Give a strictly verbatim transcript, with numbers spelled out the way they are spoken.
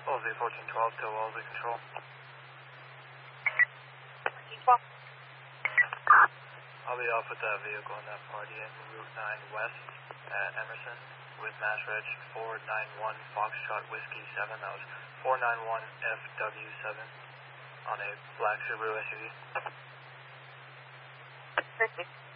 L Z fourteen twelve to L Z control. fourteen twelve. I'll be off with that vehicle in that party in Route nine West at Emerson with Mass Reg four nine one Foxtrot Whiskey seven. That was four nine one F W seven on a black Subaru S U V. Perfect.